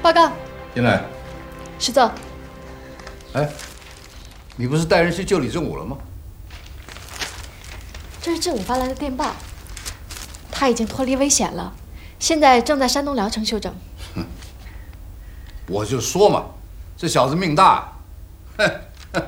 报告。 进来。 石总。 哎，你不是带人去救李正武了吗？ 这是正武发来的电报，他已经脱离危险了，现在正在山东聊城休整。 哼，我就说嘛，这小子命大，哼。